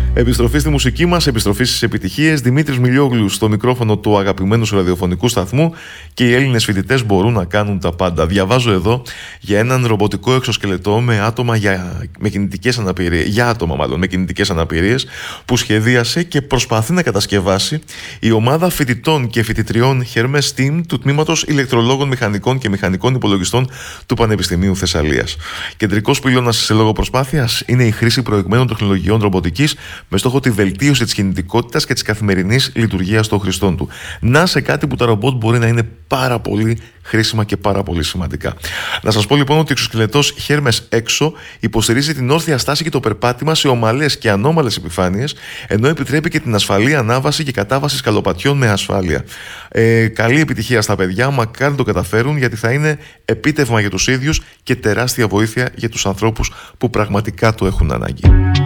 Επιστροφή στη μουσική μας, επιστροφή στις επιτυχίες. Δημήτρης Μιλιόγλου στο μικρόφωνο του αγαπημένου σου ραδιοφωνικού σταθμού και οι Έλληνες φοιτητές μπορούν να κάνουν τα πάντα. Διαβάζω εδώ για έναν ρομποτικό εξωσκελετό με άτομα με κινητικές αναπηρίες, με κινητικές αναπηρίες που σχεδίασε και προσπαθεί να κατασκευάσει η ομάδα φοιτητών και φοιτητριών Hermes Team του Τμήματος Ηλεκτρολόγων Μηχανικών και Μηχανικών Υπολογιστών του Πανεπιστημίου Θεσσαλίας. Κεντρικός πυλώνας σε λόγο προσπάθειας είναι η χρήση προηγμένων τεχνολογιών ρομποτικής με στόχο τη βελτίωση της κινητικότητας και της καθημερινής λειτουργίας των χρηστών του. Να σε κάτι που τα ρομπότ μπορεί να είναι πάρα πολύ χρήσιμα και πάρα πολύ σημαντικά. Να σας πω λοιπόν ότι ο εξωσκελετός Hermes Exo υποστηρίζει την όρθια στάση και το περπάτημα σε ομαλές και ανώμαλες επιφάνειες, ενώ επιτρέπει και την ασφαλή ανάβαση και κατάβαση σκαλοπατιών με ασφάλεια. Καλή επιτυχία στα παιδιά, μακάρι το καταφέρουν, γιατί θα είναι επίτευγμα για τους ίδιους και τεράστια βοήθεια για τους ανθρώπους που πραγματικά το έχουν ανάγκη.